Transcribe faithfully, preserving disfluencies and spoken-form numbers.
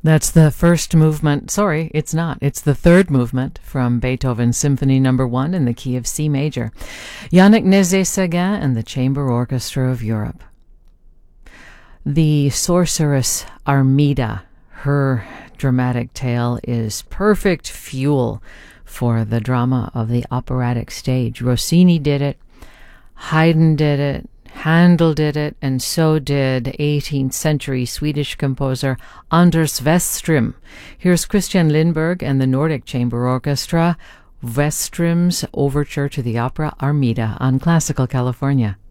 That's the first movement. Sorry, it's not. It's the third movement from Beethoven's Symphony Number One in the key of C major. Yannick Nézet-Séguin and the Chamber Orchestra of Europe. The sorceress Armida, her dramatic tale is perfect fuel for the drama of the operatic stage. Rossini did it, Haydn did it, Handel did it, and so did eighteenth century Swedish composer Anders Westström. Here's Christian Lindberg and the Nordic Chamber Orchestra, Westström's Overture to the Opera Armida on Classical California.